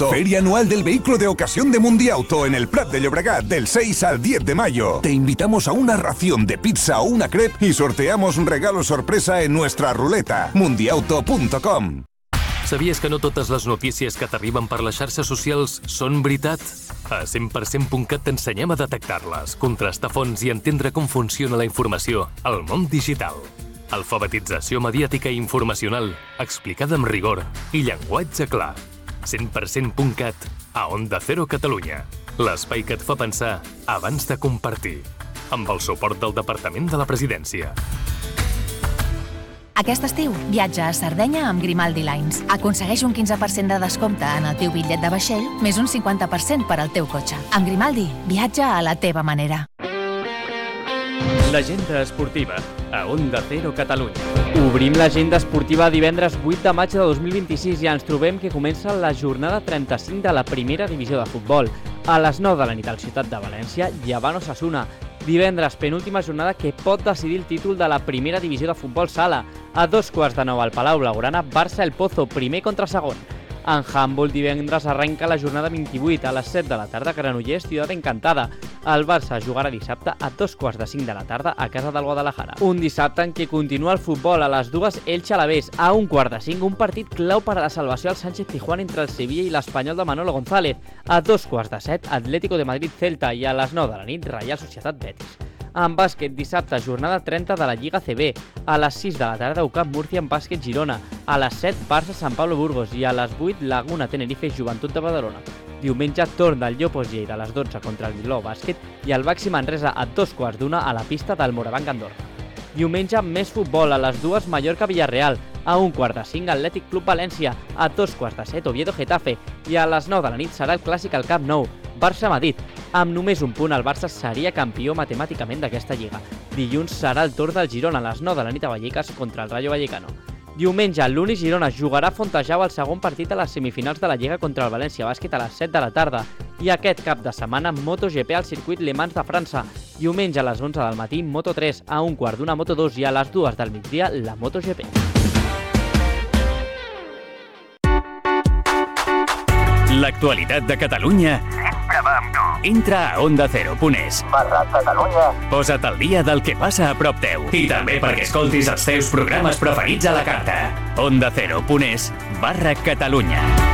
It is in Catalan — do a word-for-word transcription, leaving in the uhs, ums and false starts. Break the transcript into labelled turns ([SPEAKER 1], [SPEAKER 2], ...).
[SPEAKER 1] Mundiauto. Feria anual del vehículo de ocasión de Mundiauto en el Prat de Llobregat del seis al diez de mayo. Te invitamos a una ración de pizza o una crepe y sorteamos un regalo sorpresa en nuestra ruleta. mundiauto punto com.
[SPEAKER 2] Sabies que no totes les notícies que t'arriben per les xarxes socials són veritat? A cent per cent punt cat t'ensenyem a detectar-les, contrastar fonts i entendre com funciona la informació al món digital. Alfabetització mediàtica i informacional, explicada amb rigor i llenguatge clar. cent per cent punt cat a Onda Cero Catalunya. L'espai que et fa pensar abans de compartir. Amb el suport del Departament de la Presidència.
[SPEAKER 3] Aquest estiu, viatja a Sardenya amb Grimaldi Lines. Aconsegueix un quinze per cent de descompte en el teu bitllet de vaixell, més un cinquanta per cent per al teu cotxe. Amb Grimaldi, viatja a la teva manera.
[SPEAKER 4] L'agenda esportiva, a Onda Cero Catalunya. Obrim l'agenda esportiva divendres vuit de maig de dos mil vint-i-sis i ens trobem que comença la jornada trenta-cinc de la primera divisió de futbol. A les nou de la nit al Ciutat de València, Llevant Osasuna. Divendres, penúltima jornada que pot decidir el títol de la primera divisió de futbol sala. A dos quarts de nou al Palau Blaugrana, Barça El Pozo, primer contra segon. En handball, divendres arrenca la jornada vint-i-vuit a les set de la tarda, Granollers, Ciutat Encantada. El Barça jugarà dissabte a dos quarts de cinc de la tarda a casa del Guadalajara. Un dissabte en què continua el futbol a les dues Elche Alavés. A un quart de cinc, un partit clau per a la salvació al Sánchez Pizjuán entre el Sevilla i l'Espanyol de Manolo González. A dos quarts de set, Atlético de Madrid Celta i a les nou de la nit, Reial Societat Betis. En bàsquet, dissabte, jornada trenta de la Lliga C B. A les sis de la tarda, U C A M Múrcia en bàsquet Girona. A les set, Barça Sant Pablo Burgos. I a les vuit, Laguna Tenerife Joventut de Badalona. Diumenge, torn del Llopos Lleida a les dotze contra el Bilbao Bàsquet i el Baxi Manresa a dos quarts d'una a la pista del Morabanc Andorra. Diumenge, més futbol a les dues, Mallorca Villarreal. A un quart de cinc, Atlètic Club València. A dos quarts de set, Oviedo Getafe. I a les nou de la nit serà el clàssic al Camp Nou. Barça-Madrid. Amb només un punt, el Barça seria campió matemàticament d'aquesta lliga. Dilluns serà el torn del Girona a les nou de la nit a Vallecas contra el Rayo Vallecano. Diumenge, l'Uni Girona jugarà a Fontejau el segon partit a les semifinals de la Lliga contra el València Bàsquet a les set de la tarda. I aquest cap de setmana, MotoGP al circuit Le Mans de França. Diumenge a les onze del matí, Moto tres, a un quart d'una Moto dos i a les dues del migdia, la MotoGP.
[SPEAKER 5] L'actualitat de Catalunya sempre va amb tu. Entra a onda cero punt es
[SPEAKER 6] barra Catalunya.
[SPEAKER 5] Posa't al dia del que passa a prop teu. I també perquè escoltis els teus programes preferits a la carta. onda cero punt es barra Catalunya.